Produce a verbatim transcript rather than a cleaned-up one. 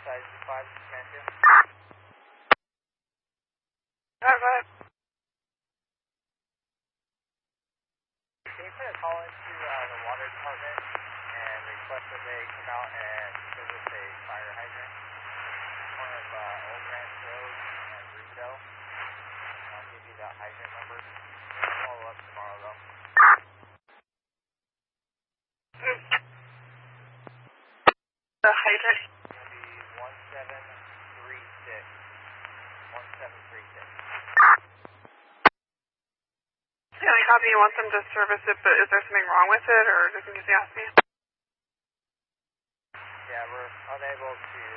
size five, can do. Alright, go ahead. Can you put a call into uh, the water department and request that they come out and service a fire hydrant? Corner of uh, Old Ranch Road and Russo. I'll give you the hydrant number. We'll follow up tomorrow though. Mm. The hydrant? It's going to be one seven three six. one seven three six. Yeah, like how do you want them to service it, but is there something wrong with it, or just in case they ask me? Yeah, we're unable to